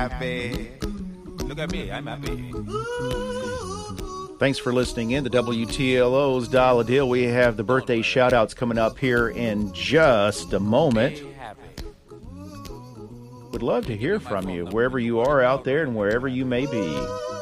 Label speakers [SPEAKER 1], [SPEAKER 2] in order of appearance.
[SPEAKER 1] happy. Look at me, I'm happy.
[SPEAKER 2] Thanks for listening in. The WTLO's Dial a Deal. We have the birthday shout-outs coming up here in just a moment. Would love to hear from you, wherever you are out there and wherever you may be.